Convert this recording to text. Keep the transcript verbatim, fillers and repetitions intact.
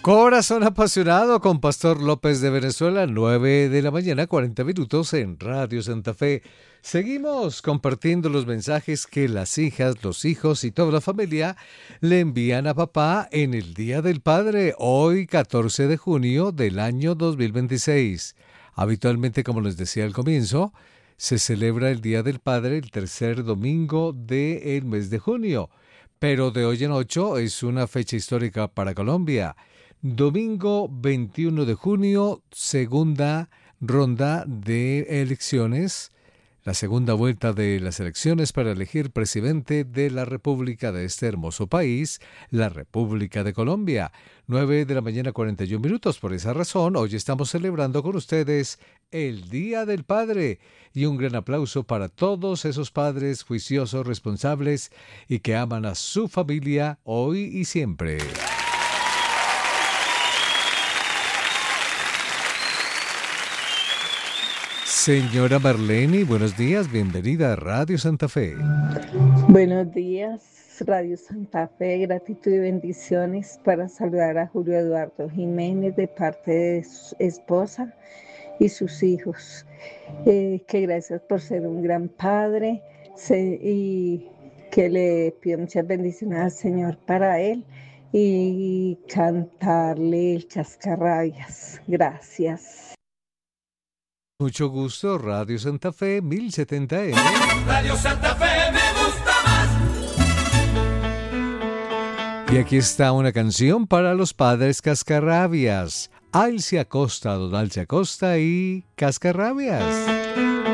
Corazón apasionado con Pastor López de Venezuela, nueve de la mañana, cuarenta minutos en Radio Santa Fe. Seguimos compartiendo los mensajes que las hijas, los hijos y toda la familia le envían a papá en el Día del Padre, hoy catorce de junio del año dos mil veintiséis. Habitualmente, como les decía al comienzo, se celebra el Día del Padre el tercer domingo del mes de junio, pero de hoy en ocho es una fecha histórica para Colombia. Domingo veintiuno de junio, segunda ronda de elecciones, la segunda vuelta de las elecciones para elegir presidente de la República de este hermoso país, la República de Colombia. nueve de la mañana, cuarenta y un minutos. Por esa razón, hoy estamos celebrando con ustedes el Día del Padre. Y un gran aplauso para todos esos padres juiciosos, responsables y que aman a su familia hoy y siempre. Señora Marlene, buenos días, bienvenida a Radio Santa Fe. Buenos días, Radio Santa Fe, gratitud y bendiciones para saludar a Julio Eduardo Jiménez de parte de su esposa y sus hijos. Eh, que gracias por ser un gran padre se, y que le pido muchas bendiciones al Señor para él y cantarle el Chascarrabias. Gracias. Mucho gusto, Radio Santa Fe, mil setenta eme. Radio Santa Fe me gusta más. Y aquí está una canción para los padres cascarrabias. Alcia Acosta, Don Alcia Acosta y Cascarrabias.